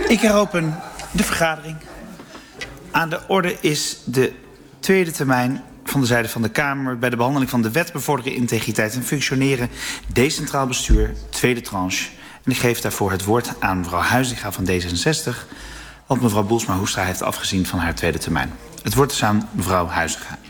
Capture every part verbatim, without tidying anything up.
Ik heropen de vergadering. Aan de orde is de tweede termijn van de zijde van de Kamer bij de behandeling van de wet bevorderen integriteit en functioneren decentraal bestuur, tweede tranche. En ik geef daarvoor het woord aan mevrouw Huizinga van D zesenzestig, want mevrouw Boelsma-Hoekstra heeft afgezien van haar tweede termijn. Het woord is aan mevrouw Huizinga.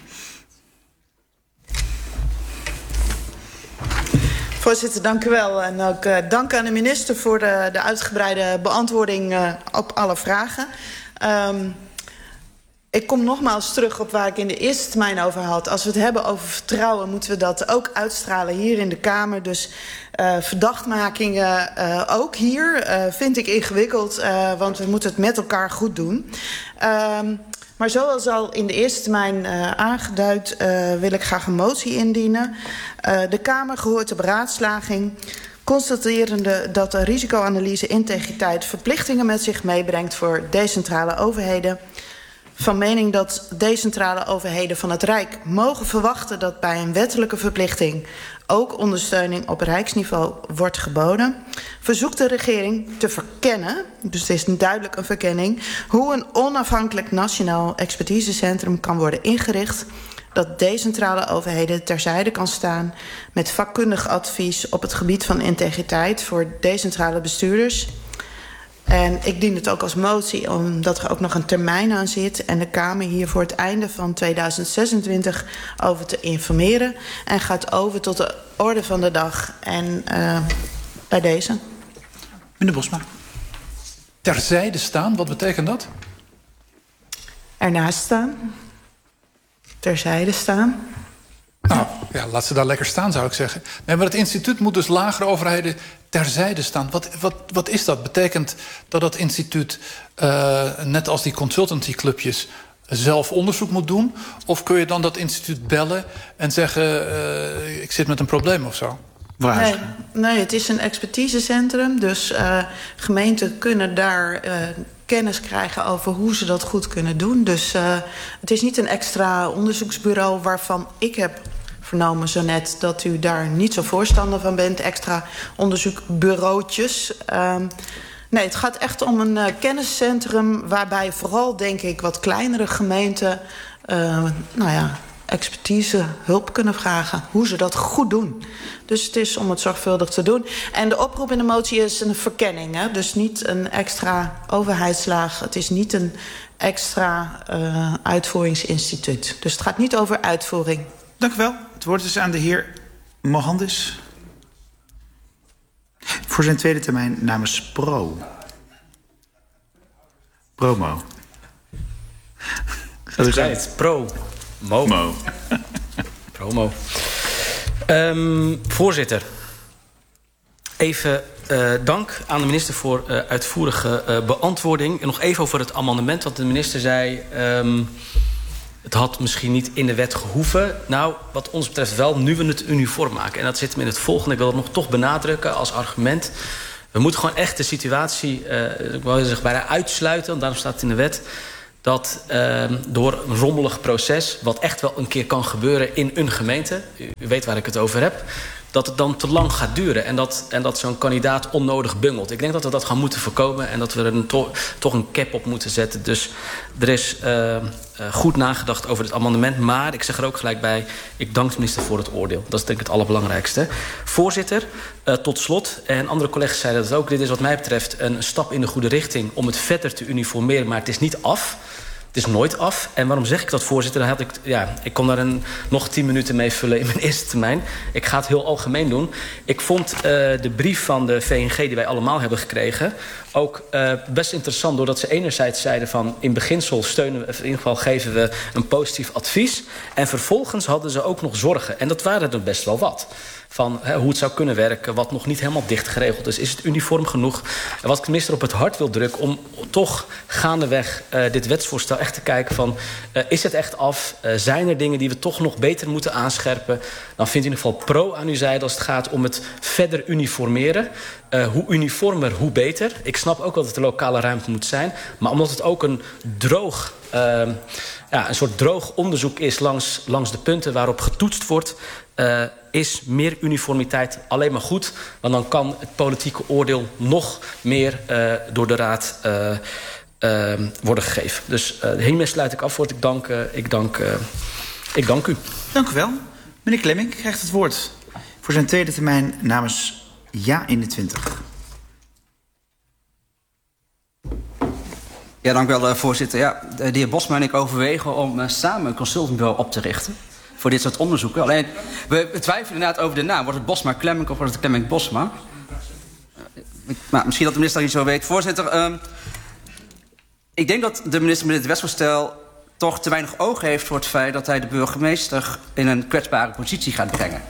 Voorzitter, dank u wel. En ook uh, dank aan de minister voor de, de uitgebreide beantwoording uh, op alle vragen. Um, ik kom nogmaals terug op waar ik in de eerste termijn over had. Als we het hebben over vertrouwen, moeten we dat ook uitstralen hier in de Kamer. Dus uh, verdachtmakingen uh, ook hier uh, vind ik ingewikkeld, uh, want we moeten het met elkaar goed doen. Um, Maar zoals al in de eerste termijn uh, aangeduid, uh, wil ik graag een motie indienen. Uh, de Kamer gehoord de beraadslaging, constaterende dat de risicoanalyse integriteit verplichtingen met zich meebrengt voor decentrale overheden. Van mening dat decentrale overheden van het Rijk mogen verwachten dat bij een wettelijke verplichting ook ondersteuning op rijksniveau wordt geboden. Verzoekt de regering te verkennen, dus het is duidelijk een verkenning, hoe een onafhankelijk nationaal expertisecentrum kan worden ingericht dat decentrale overheden terzijde kan staan met vakkundig advies op het gebied van integriteit voor decentrale bestuurders. En ik dien het ook als motie omdat er ook nog een termijn aan zit en de Kamer hier voor het einde van tweeduizend zesentwintig over te informeren en gaat over tot de orde van de dag. En uh, bij deze. Meneer Bosma. Terzijde staan, wat betekent dat? Ernaast staan. Terzijde staan. Nou, ja, laat ze daar lekker staan, zou ik zeggen. Nee, maar het instituut moet dus lagere overheden terzijde staan. Wat, wat, wat is dat? Betekent dat dat instituut, uh, net als die consultancyclubjes, zelf onderzoek moet doen? Of kun je dan dat instituut bellen en zeggen, uh, ik zit met een probleem of zo? Nee, nee, het is een expertisecentrum. Dus uh, gemeenten kunnen daar uh, kennis krijgen over hoe ze dat goed kunnen doen. Dus uh, het is niet een extra onderzoeksbureau waarvan ik heb vernomen zo net dat u daar niet zo voorstander van bent. Extra onderzoekbureautjes. Uh, nee, het gaat echt om een uh, kenniscentrum waarbij vooral, denk ik, wat kleinere gemeenten uh, nou ja, expertise, hulp kunnen vragen. Hoe ze dat goed doen. Dus het is om het zorgvuldig te doen. En de oproep in de motie is een verkenning. Hè? Dus niet een extra overheidslaag. Het is niet een extra uh, uitvoeringsinstituut. Dus het gaat niet over uitvoering. Dank u wel. Het woord is aan de heer Mohandis. Voor zijn tweede termijn namens Pro. Promo. Ik zei het. Pro. Mo. Mo. Promo. Um, voorzitter. Even uh, dank aan de minister voor uh, uitvoerige uh, beantwoording. En nog even over het amendement. Want de minister zei, Um, het had misschien niet in de wet gehoeven. Nou, wat ons betreft wel, nu we het uniform maken. En dat zit hem in het volgende. Ik wil dat nog toch benadrukken als argument. We moeten gewoon echt de situatie, uh, ik wil zeggen, bijna uitsluiten. Want daarom staat het in de wet. Dat uh, door een rommelig proces, wat echt wel een keer kan gebeuren in een gemeente, u, u weet waar ik het over heb, dat het dan te lang gaat duren en dat, en dat zo'n kandidaat onnodig bungelt. Ik denk dat we dat gaan moeten voorkomen en dat we er een to toch een cap op moeten zetten. Dus er is uh, uh, goed nagedacht over het amendement, maar ik zeg er ook gelijk bij, ik dank de minister voor het oordeel. Dat is denk ik het allerbelangrijkste. Voorzitter, uh, tot slot, en andere collega's zeiden dat ook, dit is wat mij betreft een stap in de goede richting om het verder te uniformeren, maar het is niet af. Het is nooit af. En waarom zeg ik dat, voorzitter? Dan had ik, ja, ik kon daar een, nog tien minuten mee vullen in mijn eerste termijn. Ik ga het heel algemeen doen. Ik vond uh, de brief van de V N G die wij allemaal hebben gekregen ook uh, best interessant, doordat ze enerzijds zeiden van in beginsel steunen we, in ieder geval geven we een positief advies. En vervolgens hadden ze ook nog zorgen. En dat waren er best wel wat. Van hè, hoe het zou kunnen werken, wat nog niet helemaal dicht geregeld is. Is het uniform genoeg? En wat ik de minister op het hart wil drukken, om toch gaandeweg uh, dit wetsvoorstel echt te kijken van, uh, is het echt af? Uh, zijn er dingen die we toch nog beter moeten aanscherpen? Dan vindt u in ieder geval pro aan uw zijde als het gaat om het verder uniformeren. Uh, hoe uniformer, hoe beter. Ik snap ook wel dat er lokale ruimte moet zijn. Maar omdat het ook een droog, uh, ja, een soort droog onderzoek is langs, langs de punten waarop getoetst wordt, Uh, is meer uniformiteit alleen maar goed. Want dan kan het politieke oordeel nog meer uh, door de Raad uh, uh, worden gegeven. Dus uh, hiermee sluit ik af. Voor ik dank, uh, ik, dank, uh, ik dank u. Dank u wel. Meneer Klemmink krijgt het woord voor zijn tweede termijn namens Ja eenentwintig. Ja, dank u wel, voorzitter. Ja, de heer Bosma en ik overwegen om uh, samen een consultantbureau op te richten voor dit soort onderzoeken. Alleen, we, we twijfelen inderdaad over de naam. Wordt het Bosma Klemmink of wordt het Klemmink Bosma? Uh, maar misschien dat de minister niet zo weet. Voorzitter, uh, ik denk dat de minister met dit wetsvoorstel toch te weinig oog heeft voor het feit dat hij de burgemeester in een kwetsbare positie gaat brengen.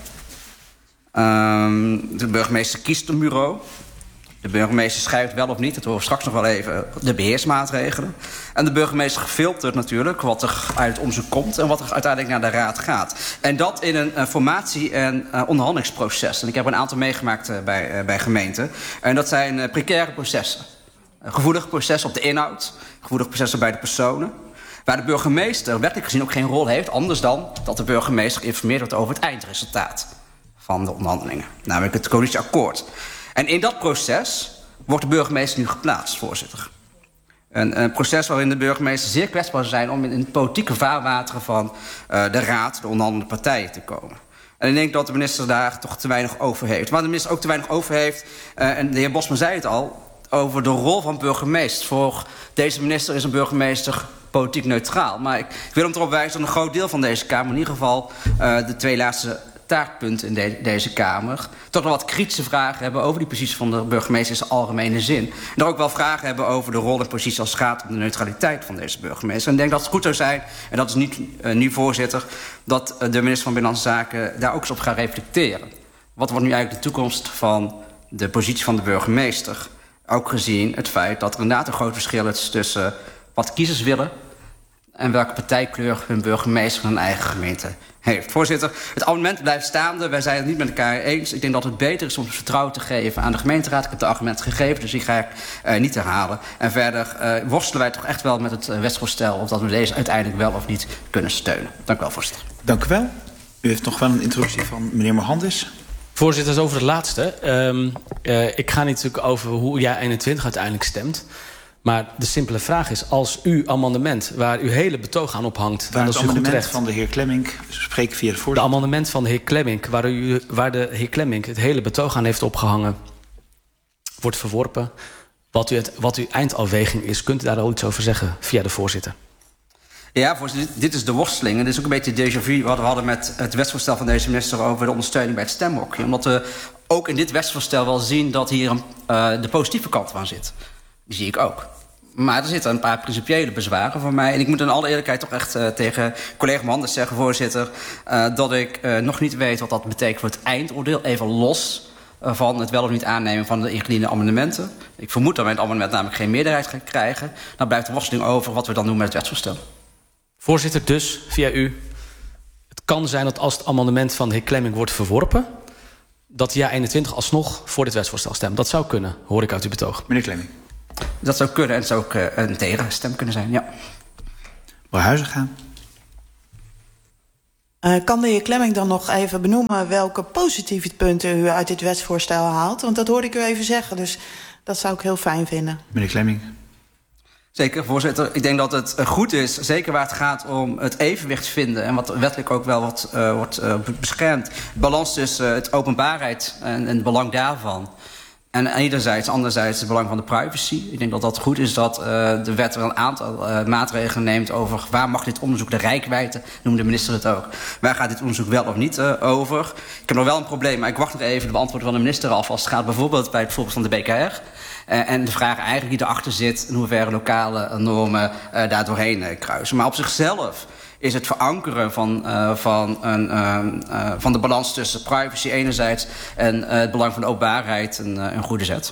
Uh, de burgemeester kiest een bureau. De burgemeester schrijft wel of niet, dat horen we straks nog wel even, de beheersmaatregelen. En de burgemeester filtert natuurlijk wat er uit het onderzoek komt en wat er uiteindelijk naar de raad gaat. En dat in een uh, formatie- en uh, onderhandelingsproces. En ik heb er een aantal meegemaakt uh, bij, uh, bij gemeenten. En dat zijn uh, precaire processen. Uh, gevoelige processen op de inhoud, gevoelige processen bij de personen. Waar de burgemeester wettelijk gezien ook geen rol heeft, anders dan dat de burgemeester geïnformeerd wordt over het eindresultaat van de onderhandelingen. Namelijk het coalitieakkoord. En in dat proces wordt de burgemeester nu geplaatst, voorzitter. Een, een proces waarin de burgemeester zeer kwetsbaar zou zijn om in het politieke vaarwateren van uh, de raad, de onderhandelende partijen te komen. En ik denk dat de minister daar toch te weinig over heeft. Waar de minister ook te weinig over heeft, uh, en de heer Bosma zei het al, over de rol van burgemeester. Voor deze minister is een burgemeester politiek neutraal. Maar ik wil hem erop wijzen dat een groot deel van deze Kamer, in ieder geval uh, de twee laatste taartpunten in de, deze Kamer, toch nog wat kritische vragen hebben over die positie van de burgemeester in zijn algemene zin. En er ook wel vragen hebben over de rol en positie als het gaat om de neutraliteit van deze burgemeester. En ik denk dat het goed zou zijn, en dat is niet uh, nu voorzitter, dat uh, de minister van Binnenlandse Zaken daar ook eens op gaat reflecteren. Wat wordt nu eigenlijk de toekomst van de positie van de burgemeester? Ook gezien het feit dat er inderdaad een groot verschil is tussen wat kiezers willen en welke partijkleur hun burgemeester van hun eigen gemeente heeft. Voorzitter, het amendement blijft staande. Wij zijn het niet met elkaar eens. Ik denk dat het beter is om het vertrouwen te geven aan de gemeenteraad. Ik heb de argumenten gegeven, dus die ga ik uh, niet herhalen. En verder uh, worstelen wij toch echt wel met het uh, wetsvoorstel of dat we deze uiteindelijk wel of niet kunnen steunen. Dank u wel, voorzitter. Dank u wel. U heeft nog wel een introductie van meneer Mohandes. Voorzitter, over het laatste. Um, uh, ik ga niet natuurlijk over hoe Ja eenentwintig uiteindelijk stemt. Maar de simpele vraag is, als uw amendement, waar uw hele betoog aan ophangt, waar dan is u goed terecht. van de heer Klemmink, spreek via de voorzitter. De amendement van de heer Klemmink, waar, u, waar de heer Klemmink het hele betoog aan heeft opgehangen, wordt verworpen. Wat, u het, wat uw eindafweging is, kunt u daar al iets over zeggen via de voorzitter? Ja, voorzitter, dit, dit is de worsteling. En dit is ook een beetje déjà vu wat we hadden met het wetsvoorstel van deze minister over de ondersteuning bij het stemhokje. Omdat we ook in dit wetsvoorstel wel zien dat hier uh, de positieve kant van zit. Die zie ik ook. Maar er zitten een paar principiële bezwaren van mij. En ik moet in alle eerlijkheid toch echt uh, tegen collega Mohandes zeggen, voorzitter, Uh, dat ik uh, nog niet weet wat dat betekent voor het eindoordeel. Even los uh, van het wel of niet aannemen van de ingediende amendementen. Ik vermoed dat wij het amendement namelijk geen meerderheid gaan krijgen. Dan blijft de worsteling over wat we dan doen met het wetsvoorstel. Voorzitter, dus via u. Het kan zijn dat als het amendement van de heer Klemmink wordt verworpen, dat Ja eenentwintig alsnog voor dit wetsvoorstel stemt. Dat zou kunnen, hoor ik uit uw betoog. Meneer Klemmink. Dat zou kunnen en het zou ook uh, een tegenstem kunnen zijn, ja. Mevrouw Huizinga. Uh, kan de heer Klemmink dan nog even benoemen welke positieve punten u uit dit wetsvoorstel haalt? Want dat hoorde ik u even zeggen, dus dat zou ik heel fijn vinden. Meneer Klemmink. Zeker, voorzitter. Ik denk dat het goed is, zeker waar het gaat om het evenwicht vinden en wat wettelijk ook wel wat, uh, wordt uh, beschermd. Balans tussen uh, het openbaarheid en, en het belang daarvan. En enerzijds, anderzijds het belang van de privacy. Ik denk dat dat goed is dat uh, de wet er een aantal uh, maatregelen neemt over waar mag dit onderzoek, de reikwijdte, noemde de minister het ook. Waar gaat dit onderzoek wel of niet uh, over? Ik heb nog wel een probleem, maar ik wacht nog even de beantwoording van de minister af als het gaat bijvoorbeeld bij het voorbeeld van de B K R. Uh, en de vraag eigenlijk die erachter zit, in hoeverre lokale normen uh, daar doorheen uh, kruisen. Maar op zichzelf is het verankeren van, uh, van, een, uh, uh, van de balans tussen privacy enerzijds en uh, het belang van de openbaarheid een, uh, een goede zet.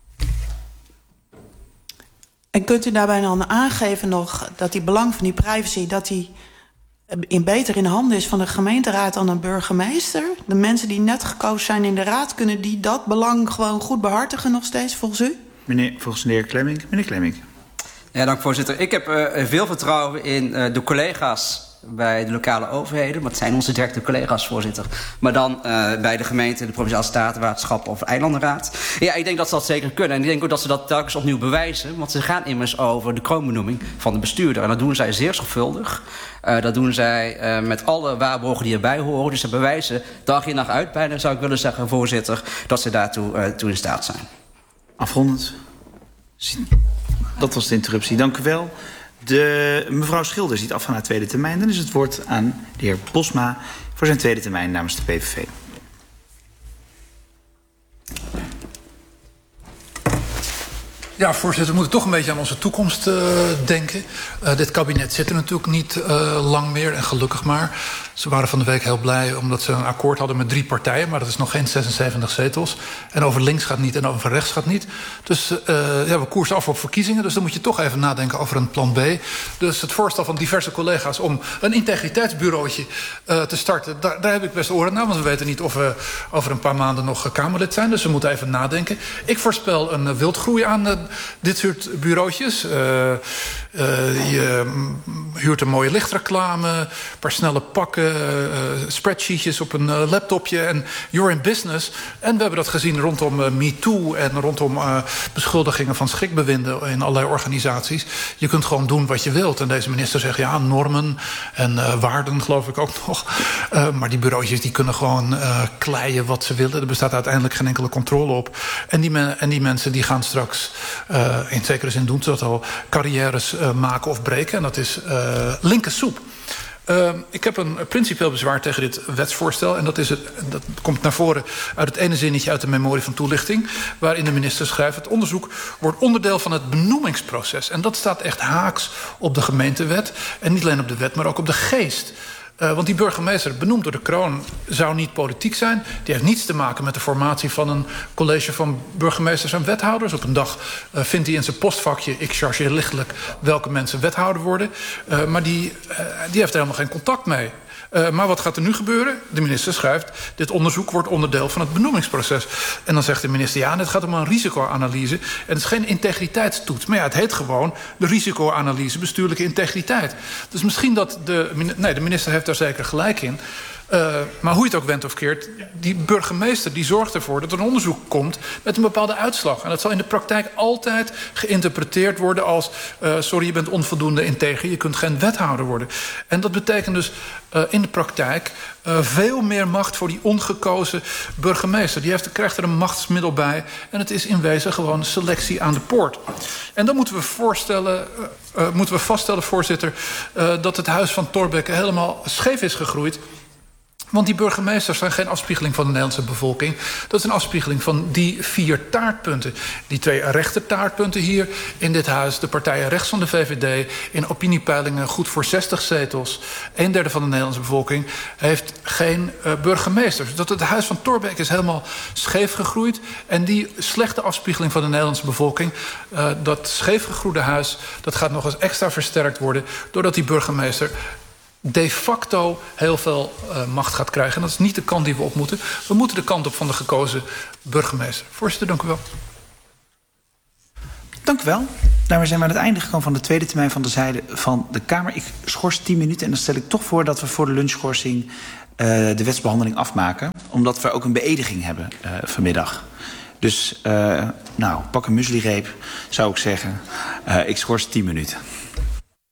En kunt u daarbij dan aangeven nog dat die belang van die privacy, dat die in beter in handen is van de gemeenteraad dan een burgemeester? De mensen die net gekozen zijn in de raad, kunnen die dat belang gewoon goed behartigen nog steeds volgens u? Meneer, volgens de heer Klemmink. Meneer Klemmink. Ja, dank voorzitter. Ik heb uh, veel vertrouwen in uh, de collega's bij de lokale overheden. Maar het zijn onze directe collega's, voorzitter. Maar dan uh, bij de gemeente, de Provinciale Statenwaterschappen of Eilandenraad. Ja, ik denk dat ze dat zeker kunnen. En ik denk ook dat ze dat telkens opnieuw bewijzen. Want ze gaan immers over de kroonbenoeming van de bestuurder. En dat doen zij zeer zorgvuldig. Uh, dat doen zij uh, met alle waarborgen die erbij horen. Dus ze bewijzen dag in dag uit bijna, zou ik willen zeggen, voorzitter, dat ze daartoe uh, toe in staat zijn. Afrondend. Dat was de interruptie. Dank u wel. De, mevrouw Schilder ziet af van haar tweede termijn. Dan is het woord aan de heer Bosma voor zijn tweede termijn namens de P V V. Ja, voorzitter, we moeten toch een beetje aan onze toekomst uh, denken. Uh, dit kabinet zit er natuurlijk niet uh, lang meer, en gelukkig maar. Ze waren van de week heel blij omdat ze een akkoord hadden met drie partijen, maar dat is nog geen zesenzeventig zetels. En over links gaat niet en over rechts gaat niet. Dus uh, ja, we koersen af op verkiezingen, dus dan moet je toch even nadenken over een plan B. Dus het voorstel van diverse collega's om een integriteitsbureautje uh, te starten, daar, daar heb ik best oren naar, want we weten niet of we over een paar maanden nog Kamerlid zijn. Dus we moeten even nadenken. Ik voorspel een uh, wildgroei aan uh, dit soort bureautjes. Uh, uh, je huurt een mooie lichtreclame, een paar snelle pakken, uh, spreadsheetjes op een uh, laptopje en you're in business. En we hebben dat gezien rondom uh, MeToo en rondom uh, beschuldigingen van schrikbewinden in allerlei organisaties. Je kunt gewoon doen wat je wilt. En deze minister zegt ja, normen en uh, waarden geloof ik ook nog. Uh, maar die bureautjes die kunnen gewoon uh, kleien wat ze willen. Er bestaat uiteindelijk geen enkele controle op. En die, men, en die mensen die gaan straks, uh, in zekere zin doen ze dat al, carrières uh, maken of breken. En dat is uh, linker soep. Uh, ik heb een principieel bezwaar tegen dit wetsvoorstel. En dat, is het, dat komt naar voren uit het ene zinnetje uit de memorie van toelichting, waarin de minister schrijft: het onderzoek wordt onderdeel van het benoemingsproces. En dat staat echt haaks op de gemeentewet. En niet alleen op de wet, maar ook op de geest. Uh, want die burgemeester, benoemd door de kroon, zou niet politiek zijn. Die heeft niets te maken met de formatie van een college van burgemeesters en wethouders. Op een dag uh, vindt hij in zijn postvakje, ik chargeer lichtelijk, welke mensen wethouder worden. Uh, maar die, uh, die heeft er helemaal geen contact mee. Uh, maar wat gaat er nu gebeuren? De minister schrijft, dit onderzoek wordt onderdeel van het benoemingsproces. En dan zegt de minister, ja, het gaat om een risicoanalyse. En het is geen integriteitstoets. Maar ja, het heet gewoon de risicoanalyse bestuurlijke integriteit. Dus misschien dat de... Nee, de minister heeft daar zeker gelijk in. Uh, maar hoe je het ook went of keert, die burgemeester die zorgt ervoor dat er een onderzoek komt met een bepaalde uitslag. En dat zal in de praktijk altijd geïnterpreteerd worden als uh, sorry, je bent onvoldoende integer, je kunt geen wethouder worden. En dat betekent dus uh, in de praktijk uh, veel meer macht voor die ongekozen burgemeester. Die heeft, krijgt er een machtsmiddel bij en het is in wezen gewoon selectie aan de poort. En dan moeten we voorstellen, uh, uh, moeten we vaststellen, voorzitter, uh, dat het huis van Thorbecke helemaal scheef is gegroeid. Want die burgemeesters zijn geen afspiegeling van de Nederlandse bevolking. Dat is een afspiegeling van die vier taartpunten. Die twee rechter taartpunten hier in dit huis. De partijen rechts van de V V D. In opiniepeilingen goed voor zestig zetels. Een derde van de Nederlandse bevolking heeft geen uh, burgemeesters. Dat het huis van Thorbecke is helemaal scheef gegroeid. En die slechte afspiegeling van de Nederlandse bevolking, Uh, dat scheef gegroeide huis, dat gaat nog eens extra versterkt worden doordat die burgemeester de facto heel veel uh, macht gaat krijgen. En dat is niet de kant die we op moeten. We moeten de kant op van de gekozen burgemeester. Voorzitter, dank u wel. Dank u wel. Daarmee zijn we aan het einde gekomen van de tweede termijn van de zijde van de Kamer. Ik schors tien minuten en dan stel ik toch voor dat we voor de lunchschorsing uh, de wetsbehandeling afmaken. Omdat we ook een beëdiging hebben uh, vanmiddag. Dus uh, nou, pak een mueslireep, zou ik zeggen. Uh, ik schors tien minuten.